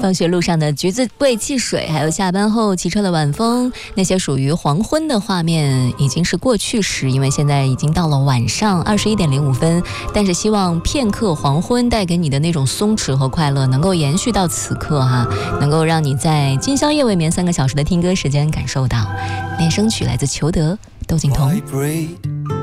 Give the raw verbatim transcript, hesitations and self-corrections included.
放学路上的橘子味汽水，还有下班后骑车的晚风，那些属于黄昏的画面已经是过去时，因为现在已经到了晚上二十一点零五分。但是希望片刻黄昏带给你的那种松弛和快乐能够延续到此刻哈，能够让你在今宵夜未眠三个小时的听歌时间感受到。练声曲来自裘德、窦靖童。